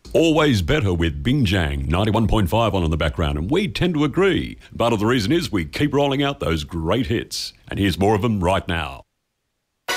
Always better with Bingjang 91.5 on in the background, and we tend to agree. Part of the reason is we keep rolling out those great hits. And here's more of them right now.